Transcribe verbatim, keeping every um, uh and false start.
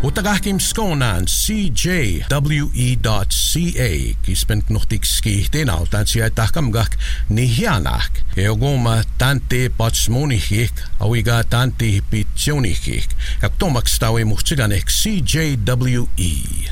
Utagahkim skonan c j w e dot c a kispent nuhtik skihti nautan siya tahkamgak nihianak eogoma tante patsmonihik awiga tante pitsionihik kaktomakstawi muhtsiganek C J W E